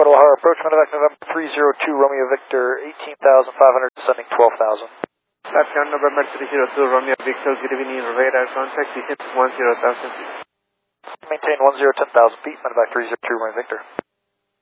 Airport O'Hara, approach Medevac November 302, Romeo Victor, 18,500, descending 12,000. Latcan November 302, Romeo Victor, good evening, radar contact, descent 10,000 feet. Maintain 10,000 feet, Medevac 302, Romeo Victor.